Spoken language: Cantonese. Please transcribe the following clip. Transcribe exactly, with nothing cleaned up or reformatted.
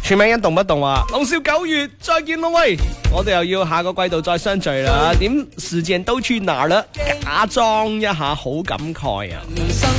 全名一動不動話，龍少九月再見咯喂，我哋又要下個季度再相聚啦。點時間都去哪了？假裝一下好感慨啊！